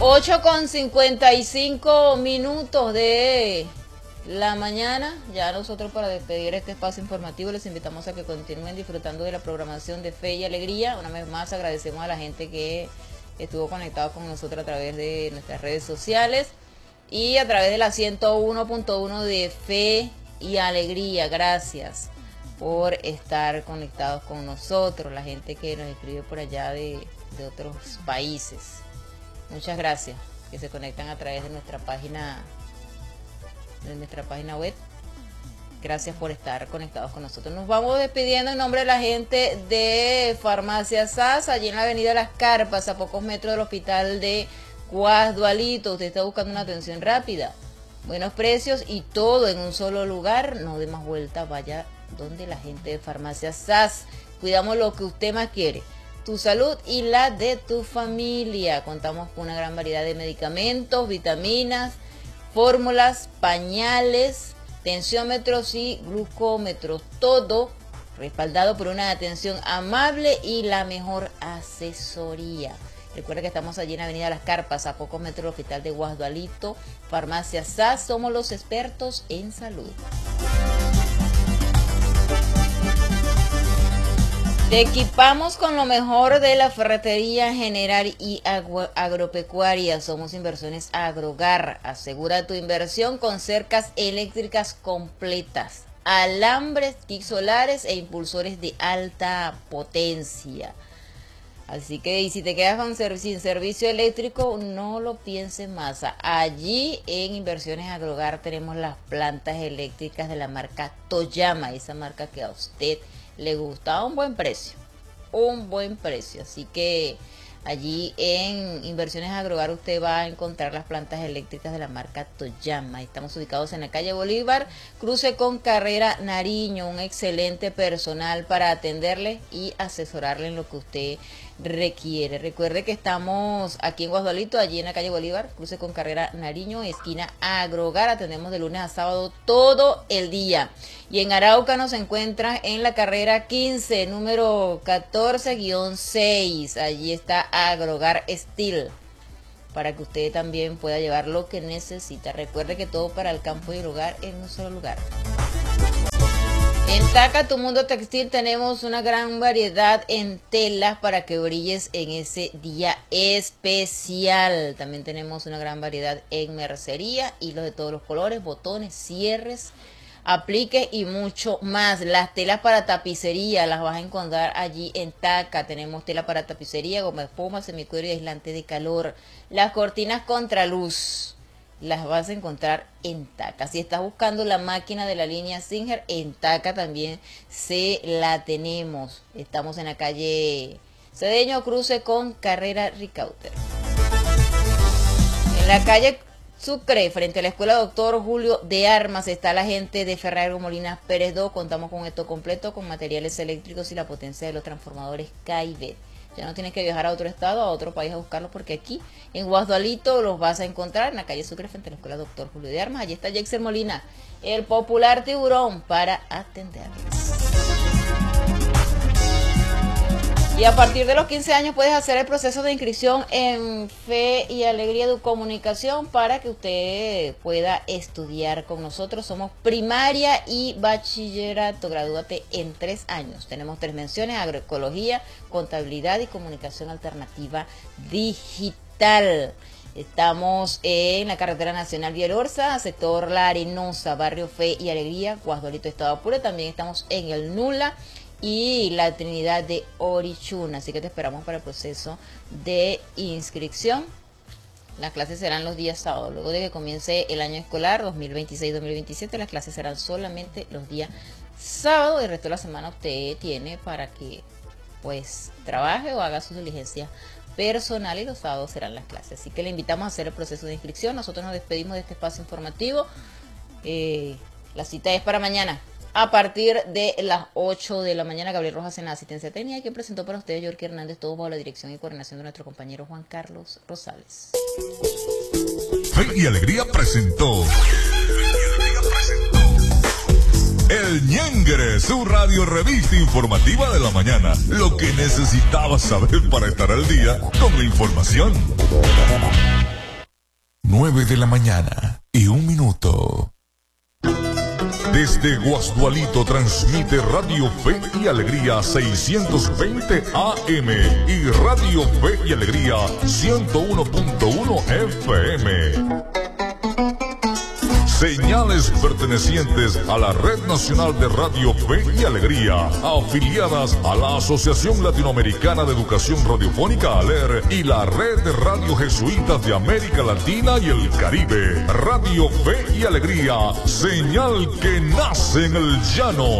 8:55 de la mañana. Ya nosotros, para despedir este espacio informativo, les invitamos a que continúen disfrutando de la programación de Fe y Alegría. Una vez más agradecemos a la gente que estuvo conectado con nosotros a través de nuestras redes sociales y a través de la 101.1 de Fe y Alegría. Gracias por estar conectados con nosotros, la gente que nos escribe por allá de otros países. Muchas gracias, que se conectan a través de nuestra página web. Gracias por estar conectados con nosotros. Nos vamos despidiendo en nombre de la gente de Farmacia SAS, allí en la avenida Las Carpas, a pocos metros del hospital de Guasdualito. Usted está buscando una atención rápida, buenos precios y todo en un solo lugar. No dé más vuelta, vaya donde la gente de Farmacia SAS. Cuidamos lo que usted más quiere, tu salud y la de tu familia. Contamos con una gran variedad de medicamentos, vitaminas, fórmulas, pañales, tensiómetros y glucómetros, todo respaldado por una atención amable y la mejor asesoría. Recuerda que estamos allí en Avenida Las Carpas, a pocos metros del hospital de Guasdualito. Farmacia SAS, somos los expertos en salud. Te equipamos con lo mejor de la ferretería general y agropecuaria. Somos Inversiones Agrogar. Asegura tu inversión con cercas eléctricas completas, alambres, kits solares e impulsores de alta potencia. Así que, y si te quedas sin servicio eléctrico, no lo pienses más. Allí en Inversiones Agrogar tenemos las plantas eléctricas de la marca Toyama, esa marca que a usted le gusta, a un buen precio, así que allí en Inversiones Agrogar usted va a encontrar las plantas eléctricas de la marca Toyama. Estamos ubicados en la calle Bolívar, cruce con Carrera Nariño, un excelente personal para atenderle y asesorarle en lo que usted requiere. Recuerde que estamos aquí en Guasdualito, allí en la calle Bolívar, cruce con Carrera Nariño, esquina Agrogar. Atendemos de lunes a sábado todo el día. Y en Arauca nos encuentra en la carrera 15, número 14-6. Allí está Agrogar Steel, para que usted también pueda llevar lo que necesita. Recuerde que todo para el campo y el hogar en un solo lugar. En Taca, tu mundo textil, tenemos una gran variedad en telas para que brilles en ese día especial. También tenemos una gran variedad en mercería, hilos de todos los colores, botones, cierres, apliques y mucho más. Las telas para tapicería las vas a encontrar allí en Taca. Tenemos tela para tapicería, goma de espuma, semicuero y aislante de calor. Las cortinas contraluz las vas a encontrar en Taca. Si estás buscando la máquina de la línea Singer, en Taca también se la tenemos. Estamos en la calle Cedeño, cruce con Carrera Ricauter. En la calle Sucre, frente a la escuela Doctor Julio de Armas, está la gente de Ferrario Molinas Pérez 2. Contamos con esto completo, con materiales eléctricos y la potencia de los transformadores Caibet. Ya no tienes que viajar a otro estado, a otro país a buscarlos, porque aquí en Guasdualito los vas a encontrar en la calle Sucre, frente a la escuela Doctor Julio de Armas. Allí está Jackson Molina, el popular tiburón, para atenderles. Y a partir de los 15 años puedes hacer el proceso de inscripción en Fe y Alegría de Comunicación para que usted pueda estudiar con nosotros. Somos primaria y bachillerato. Gradúate en 3 años. Tenemos 3 menciones: agroecología, contabilidad y comunicación alternativa digital. Estamos en la carretera nacional Vielorza, sector La Arenosa, barrio Fe y Alegría, Guasdualito, Estado Apure. También estamos en el Nula y la Trinidad de Orichuna. Así que te esperamos para el proceso de inscripción. Las clases serán los días sábados. Luego de que comience el año escolar 2026-2027, las clases serán solamente los días sábados. El resto de la semana usted tiene para que pues trabaje o haga sus diligencias personales, y los sábados serán las clases. Así que le invitamos a hacer el proceso de inscripción. Nosotros nos despedimos de este espacio informativo. La cita es para mañana, a partir de las 8 de la mañana. Gabriel Rojas en la asistencia técnica, quien presentó para ustedes Yorky Hernández, todo bajo la dirección y coordinación de nuestro compañero Juan Carlos Rosales. Fe y Alegría presentó El Ñengre, su radio revista informativa de la mañana. Lo que necesitabas saber para estar al día con la información. 9:01 Desde Guasdualito transmite Radio Fe y Alegría 620 AM y Radio Fe y Alegría 101.1 FM. Señales pertenecientes a la Red Nacional de Radio Fe y Alegría, afiliadas a la Asociación Latinoamericana de Educación Radiofónica ALER y la Red de Radio Jesuitas de América Latina y el Caribe. Radio Fe y Alegría, señal que nace en el llano.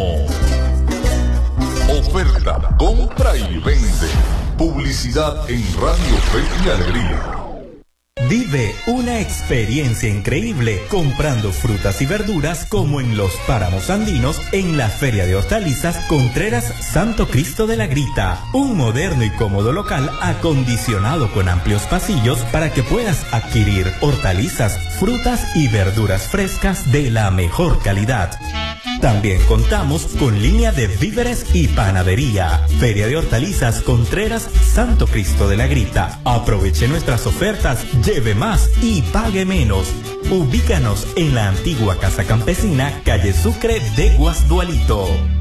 Oferta, compra y vende. Publicidad en Radio Fe y Alegría. Vive una experiencia increíble comprando frutas y verduras como en los páramos andinos en la Feria de Hortalizas Contreras Santo Cristo de la Grita. Un moderno y cómodo local acondicionado con amplios pasillos para que puedas adquirir hortalizas, frutas y verduras frescas de la mejor calidad. También contamos con línea de víveres y panadería. Feria de Hortalizas Contreras Santo Cristo de la Grita. Aproveche nuestras ofertas, lleve más y pague menos. Ubícanos en la antigua Casa Campesina, calle Sucre de Guasdualito.